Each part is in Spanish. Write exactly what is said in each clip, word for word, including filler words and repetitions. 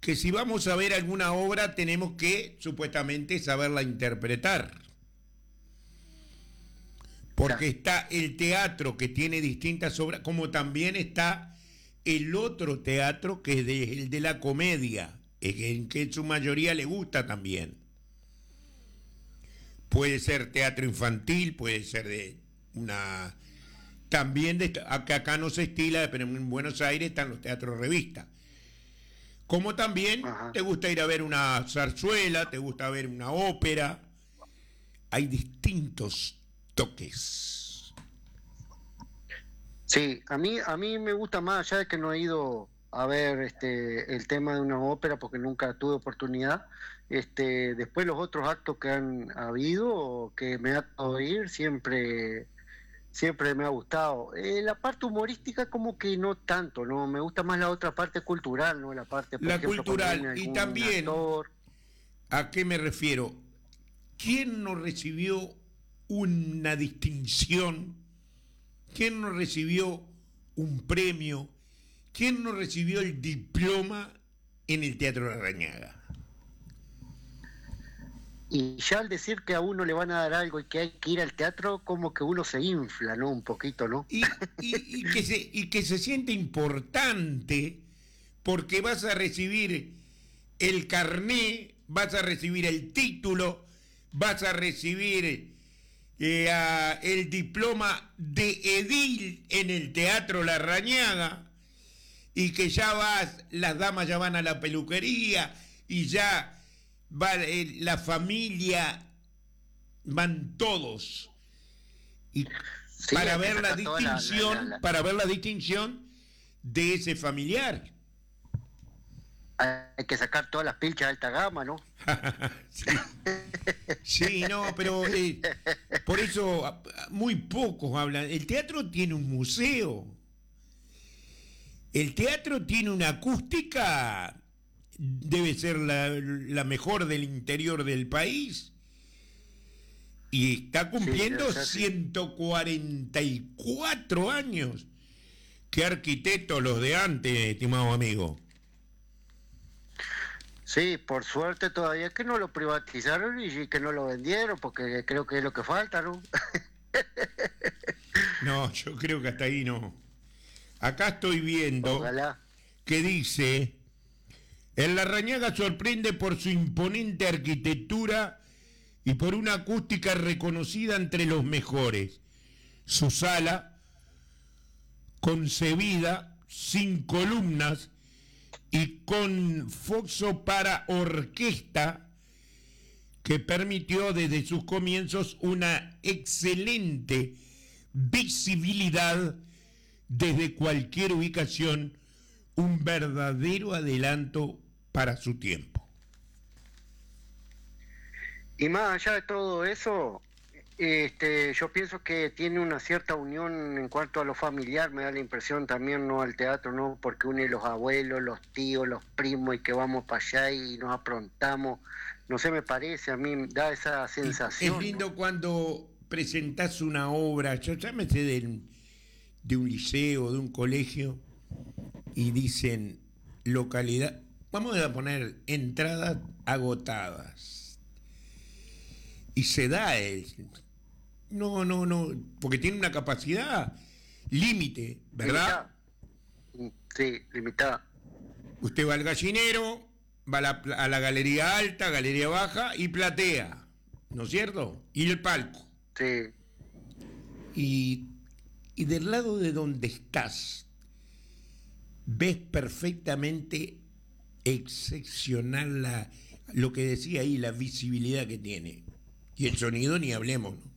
que si vamos a ver alguna obra tenemos que supuestamente saberla interpretar. Porque está el teatro que tiene distintas obras, como también está el otro teatro que es de, el de la comedia, en que en su mayoría le gusta también. Puede ser teatro infantil, puede ser de una... También, de, acá, acá no se estila, pero en Buenos Aires están los teatros revista. Como también Ajá. te gusta ir a ver una zarzuela, te gusta ver una ópera. Hay distintos toques. Sí, a mí a mí me gusta más, allá de que no he ido a ver este el tema de una ópera porque nunca tuve oportunidad. Este, después los otros actos que han habido o que me ha tocado ir siempre siempre me ha gustado. Eh, la parte humorística como que no tanto, no, me gusta más la otra parte cultural, no la parte por la ejemplo, cultural y también actor. ¿A qué me refiero? ¿Quién no recibió una distinción? ¿Quién no recibió un premio? ¿Quién no recibió el diploma en el Teatro Larrañaga? Y ya al decir que a uno le van a dar algo y que hay que ir al teatro, como que uno se infla, ¿no? Un poquito, ¿no? Y, y, y, que, se, y que se siente importante porque vas a recibir el carné, vas a recibir el título, vas a recibir eh, a, el diploma de edil en el Teatro Larrañaga, y que ya vas, las damas ya van a la peluquería y ya va eh, la familia, van todos y sí, para ver la distinción, la, la, la, para ver la distinción de ese familiar. Hay que sacar todas las pilchas de alta gama, ¿no? sí. sí, no, pero eh, por eso muy pocos hablan. El teatro tiene un museo. El teatro tiene una acústica, debe ser la, la mejor del interior del país. Y está cumpliendo sí, ciento cuarenta y cuatro años. Qué arquitectos los de antes, estimado amigo. Sí, por suerte todavía que no lo privatizaron y que no lo vendieron, porque creo que es lo que falta, ¿no? No, yo creo que hasta ahí no. Acá estoy viendo Ojalá. que dice: el Larrañaga sorprende por su imponente arquitectura y por una acústica reconocida entre los mejores. Su sala, concebida sin columnas y con foso para orquesta, que permitió desde sus comienzos una excelente visibilidad desde cualquier ubicación, un verdadero adelanto para su tiempo. Y más allá de todo eso, este, yo pienso que tiene una cierta unión en cuanto a lo familiar, me da la impresión también, no al teatro, no, porque une los abuelos, los tíos, los primos, y que vamos para allá y nos aprontamos. No sé, me parece, a mí da esa sensación. Es lindo, ¿no?, cuando presentás una obra, yo llámese de, de un liceo, de un colegio, y dicen localidad, vamos a poner entradas agotadas. Y se da el... No, no, no, porque tiene una capacidad límite, ¿verdad? Limitada. Sí, limitada. Usted va al Gallinero, va a la, a la galería alta, galería baja y platea, ¿no es cierto? Y el palco. Sí. Y, y del lado de donde estás, ves perfectamente excepcional la, lo que decía ahí, la visibilidad que tiene. Y el sonido ni hablemos, ¿no?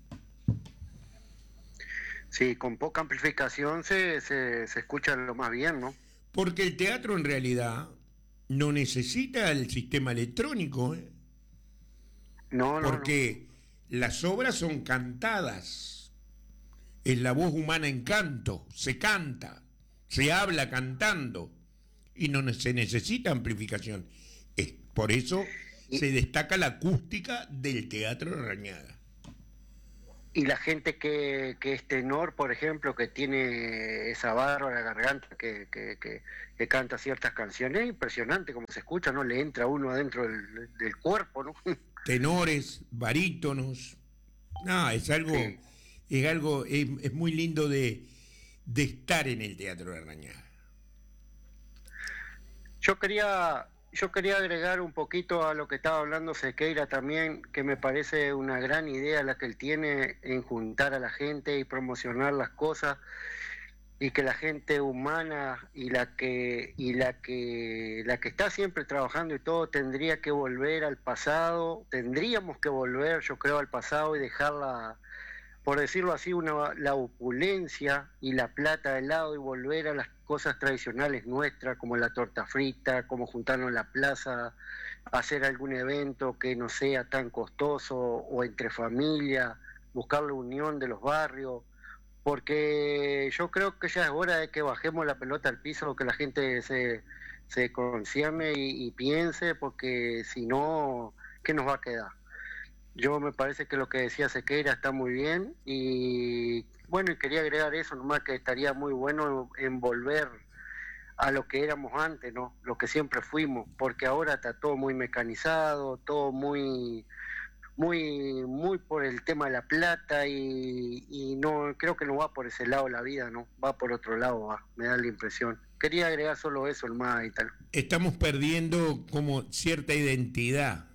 Sí, con poca amplificación se, se, se escucha lo más bien, ¿no? Porque el teatro en realidad no necesita el sistema electrónico, ¿eh? No, no, porque no. Las obras son cantadas. Es la voz humana en canto, se canta, se habla cantando y no se necesita amplificación. Es, por eso y, se destaca la acústica del Teatro Larrañaga. y la gente que, que es tenor, por ejemplo, que tiene esa bárbara garganta que, que, que, que canta ciertas canciones, es impresionante como se escucha, ¿no? Le entra uno adentro del, del cuerpo, ¿no? Tenores, barítonos. No, es algo, Sí. es algo, es, es muy lindo de, de estar en el Teatro de Arrañada. Yo quería, yo quería agregar un poquito a lo que estaba hablando Sequeira también, que me parece una gran idea la que él tiene en juntar a la gente y promocionar las cosas, y que la gente humana y la que y la que la que está siempre trabajando y todo tendría que volver al pasado, tendríamos que volver, yo creo, al pasado y dejarla, por decirlo así, una, la opulencia y la plata de lado y volver a las cosas tradicionales nuestras, como la torta frita, como juntarnos en la plaza, hacer algún evento que no sea tan costoso o entre familia, buscar la unión de los barrios, porque yo creo que ya es hora de que bajemos la pelota al piso, que la gente se, se concierne y, y piense, porque si no, ¿qué nos va a quedar? Yo me parece que lo que decía Sequeira está muy bien y bueno, y quería agregar eso nomás, que estaría muy bueno en volver a lo que éramos antes, ¿no? Lo que siempre fuimos, porque ahora está todo muy mecanizado, todo muy muy muy por el tema de la plata y, y no creo que no va por ese lado la vida, ¿no? Va por otro lado, va, me da la impresión. Quería agregar solo eso, el más y tal. Estamos perdiendo como cierta identidad.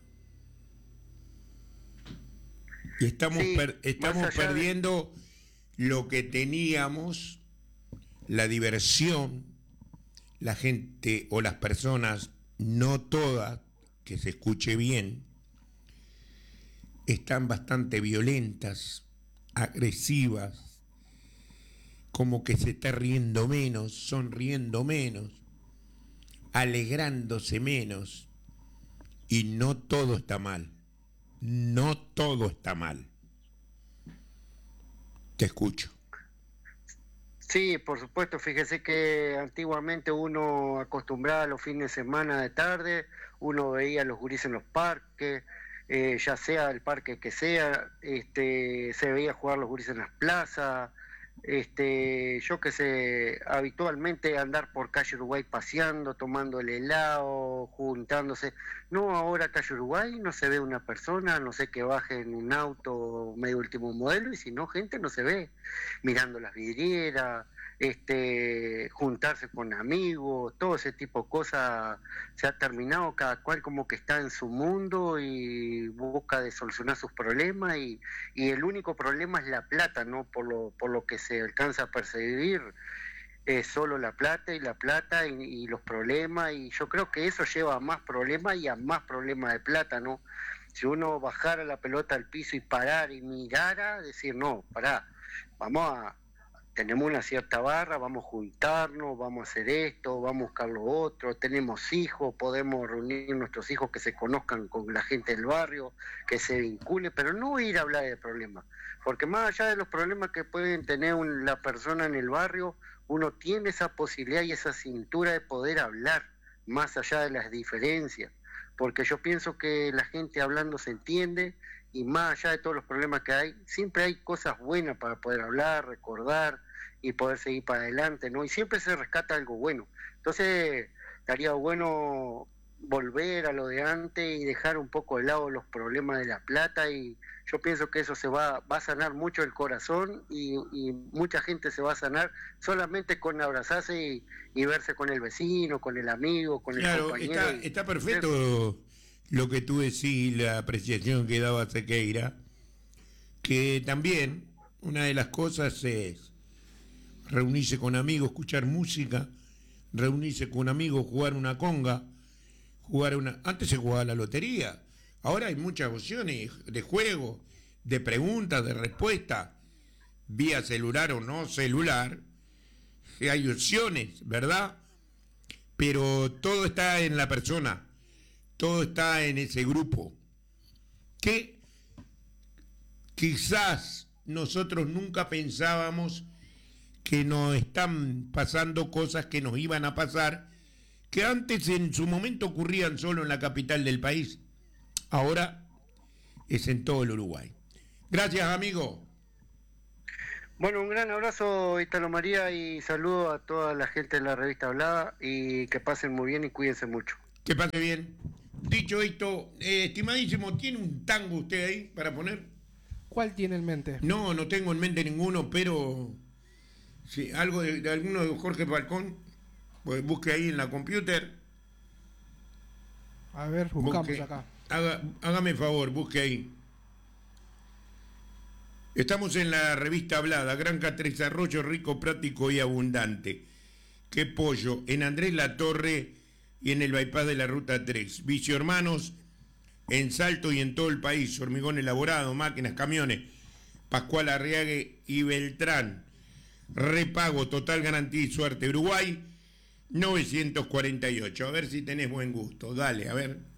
Y estamos, Sí, per, más estamos allá de... perdiendo lo que teníamos, la diversión, la gente o las personas, no todas, que se escuche bien, están bastante violentas, agresivas, como que se está riendo menos, sonriendo menos, alegrándose menos, y no todo está mal. No todo está mal. Te escucho. Sí, por supuesto, fíjese que antiguamente uno acostumbraba los fines de semana de tarde, uno veía a los gurises en los parques, eh, ya sea el parque que sea, este, se veía jugar los gurises en las plazas, este, yo que sé, habitualmente andar por calle Uruguay paseando, tomando el helado, juntándose. No, ahora calle Uruguay no se ve una persona, no sé, que baje en un auto medio último modelo, y si no, gente no se ve mirando las vidrieras, este, juntarse con amigos, todo ese tipo de cosas se ha terminado, cada cual como que está en su mundo y busca de solucionar sus problemas, y, y el único problema es la plata, ¿no? Por lo, por lo que se alcanza a percibir, es solo la plata y la plata y, y los problemas, y yo creo que eso lleva a más problemas y a más problemas de plata, ¿no? Si uno bajara la pelota al piso y parar y mirara, decir, no, pará, vamos a, tenemos una cierta barra, vamos a juntarnos, vamos a hacer esto, vamos a buscar lo otro, tenemos hijos, podemos reunir nuestros hijos, que se conozcan con la gente del barrio, que se vincule, pero no ir a hablar de problemas, porque más allá de los problemas que pueden tener un, la persona en el barrio, uno tiene esa posibilidad y esa cintura de poder hablar, más allá de las diferencias, porque yo pienso que la gente hablando se entiende, y más allá de todos los problemas que hay, siempre hay cosas buenas para poder hablar, recordar y poder seguir para adelante, ¿no? Y siempre se rescata algo bueno. Entonces, estaría bueno volver a lo de antes y dejar un poco de lado los problemas de la plata, y yo pienso que eso se va, va a sanar mucho el corazón, y, y mucha gente se va a sanar solamente con abrazarse y, y verse con el vecino, con el amigo, con Claro, el compañero. está, Y, está perfecto lo que tú decís, la apreciación que daba Sequeira, que también una de las cosas es reunirse con amigos, escuchar música, reunirse con amigos, jugar una conga, jugar una... Antes se jugaba la lotería, ahora hay muchas opciones de juego, de preguntas, de respuesta, vía celular o no celular, hay opciones, ¿verdad? Pero todo está en la persona, todo está en ese grupo, que quizás nosotros nunca pensábamos que nos están pasando cosas que nos iban a pasar, que antes en su momento ocurrían solo en la capital del país, ahora es en todo el Uruguay. Gracias, amigo. Bueno, un gran abrazo, Italo María, y saludo a toda la gente de la revista Hablada, y que pasen muy bien y cuídense mucho. Que pase bien. Dicho esto, eh, estimadísimo, ¿tiene un tango usted ahí para poner? ¿Cuál tiene en mente? No, no tengo en mente ninguno, pero sí, algo de, de alguno de Jorge Falcón, pues busque ahí en la computer. A ver, buscamos Busque, acá. Haga, hágame favor, busque ahí. Estamos en la revista Hablada, Gran Desarrollo rico, práctico y abundante. Qué pollo, en Andrés Latorre y en el bypass de la Ruta tres. Vicio Hermanos, en Salto y en todo el país. Hormigón elaborado, máquinas, camiones. Pascual Arriague y Beltrán. Repago, total garantía y suerte. Uruguay, novecientos cuarenta y ocho. A ver si tenés buen gusto. Dale, a ver.